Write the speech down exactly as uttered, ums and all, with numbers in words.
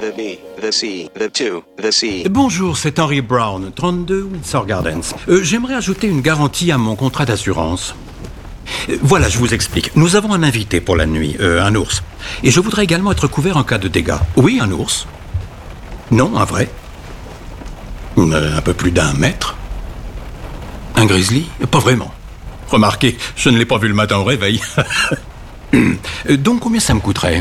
the B, the C, the two, the C. Bonjour, c'est Henry Brown, trente-deux Windsor Gardens. Euh, j'aimerais ajouter une garantie à mon contrat d'assurance. Euh, voilà, je vous explique. Nous avons un invité pour la nuit, euh, un ours. Et je voudrais également être couvert en cas de dégâts. Oui, un ours. Non, un vrai. Euh, un peu plus d'un mètre. Un grizzly? Pas vraiment. Remarquez, je ne l'ai pas vu le matin au réveil. Donc, combien ça me coûterait ?